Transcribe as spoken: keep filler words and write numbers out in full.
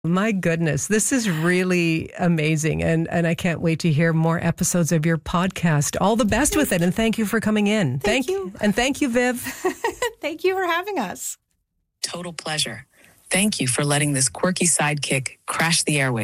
My goodness, this is really amazing. And, and I can't wait to hear more episodes of your podcast. All the best with it. And thank you for coming in. Thank, thank you. And thank you, Viv. Thank you for having us. Total pleasure. Thank you for letting this quirky sidekick crash the airwaves.